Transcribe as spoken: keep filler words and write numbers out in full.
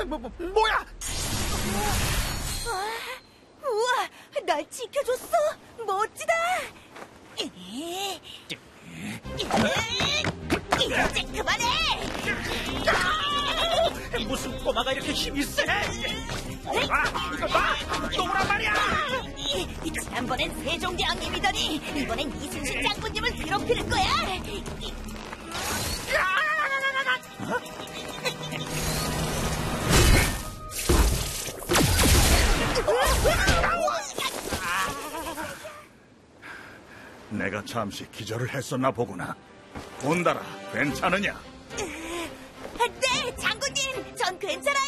뭐, 뭐, 뭐야? 우와, 날 지켜줬어. 멋지다. 이제 그만해. 무슨 꼬마가 이렇게 힘이 세? 아, 이거 봐! 똥오란 말이야! 지난번엔 세종대왕님이더니 이번엔 이순신 장군님을 괴롭히는 거야. 내가 잠시 기절을 했었나 보구나. 온달아, 괜찮으냐? 네, 장군님, 전 괜찮아요.